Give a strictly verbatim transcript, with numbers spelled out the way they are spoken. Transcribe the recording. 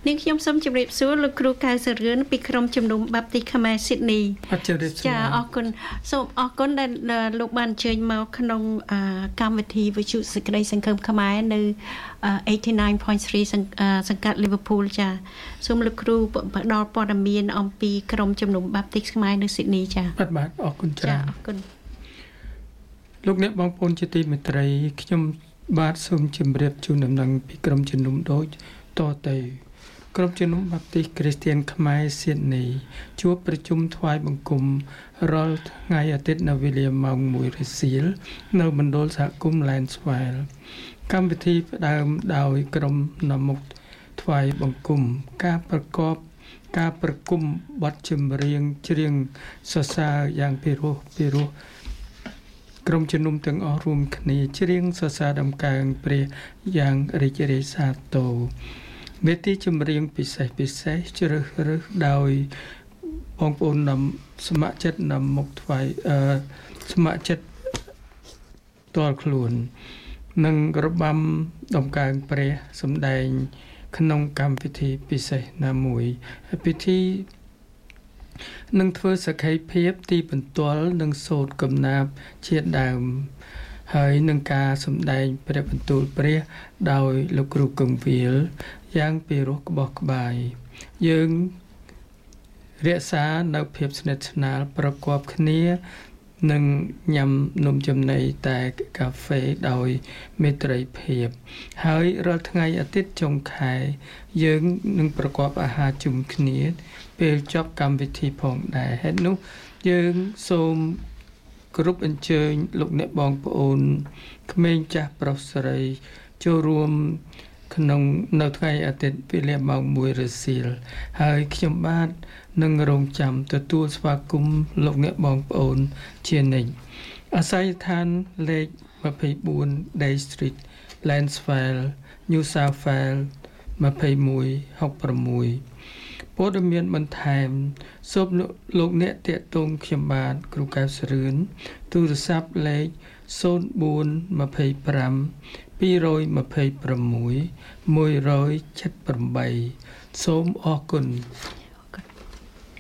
នាងខ្ញុំសូមជម្រាបសួរលោកគ្រូកៅសរឿនពីក្រុមជំនុំបាប់ទីខ្មែរស៊ីដនីចាអរគុណសូមអរគុណដែលលោកបានអញ្ជើញមកក្នុងកម្មវិធីវិទ្យុសេចក្តីសង្ឃឹមខ្មែរនៅ eighty-nine point three សង្កាត់ Liverpool ចាសូមលោកគ្រូផ្ដល់ព័ត៌មានអំពីក្រុមជំនុំបាប់ទីខ្មែរនៅស៊ីដនីចាបាទបាទអរគុណច្រើនចាអរគុណលោកអ្នកបងប្អូនជាទីមេត្រីខ្ញុំបាទសូមជម្រាបជូនដំណឹងពីក្រុមជំនុំដូចតទៅក្រុមជំនុំបាប់ទីគ្រីស្ទានខ្មែរស៊ីដនីជួបប្រជុំថ្វាយបង្គំរាល់ថ្ងៃអាទិត្យនៅវេលាម៉ោងoneរសៀលនៅមណ្ឌលសហគមន៍ Lanswell កម្មវិធីផ្ដើមដោយក្រុមនមុខថ្វាយបង្គំការប្រកបការប្រគំបទចម្រៀងច្រៀងសរសើរយ៉ាងពិរោះពិរោះក្រុមជំនុំទាំងអស់រួមគ្នាច្រៀងសរសើរដំកើងព្រះយ៉ាងរីករាយសាទរវេទិចម្រៀងពិសេសពិសេសជ្រើសរើសដោយបងប្អូននាំស្ម័គ្រចិត្តនាំមុខថ្វាយអឺស្ម័គ្រចិត្តតលខ្លួននិងរបាំដំកើងព្រះសម្ដែងក្នុងកម្មវិធីពិសេសណាមួយពិធីនឹងធ្វើសក្ខីភាពទីបន្ទាល់នឹងសូត្រកំណាព្យជាដើមហើយនឹងការសម្ដែងព្រះបន្ទូលព្រះដោយលោកគ្រូកឹងវិលយ៉ាងពិរោះក្បោះក្បាយយើងរក្សានៅភាពស្និទ្ធស្នាលប្រកបគ្នានឹងញ៉ាំនំចំណីតែកាហ្វេដោយមេត្រីភាពហើយរាល់ថ្ងៃអាទិត្យចុងខែយើងនឹងប្រកបអាហារជុំគ្នាពេលចប់កម្មវិធីផងដែរហេតុនោះយើងសូមគ្រប់អញ្ជើញលោកអ្នកបងប្អូនក្មេងចាស់ប្រុសស្រីចូលរួមក្នុងនៅថ្ងៃអាទិត្យវេលាម៉ោងoneរសៀលហើយខ្ញុំបាទនឹងរងចាំទទួលស្វាគមន៍លោកអ្នកបងប្អូនជានិច្ចអាស័យដ្ឋានលេខtwenty-four Day Street Lanswell New South Wales twenty-one sixty-sixព័ត៌មានបន្ថែមសូមលោកអ្នកតាក់ទងខ្ញុំបាទគ្រូកៅសរឿនទូរស័ព្ទលេខzero four two five two two six one zero seven eightសូមអរគុណ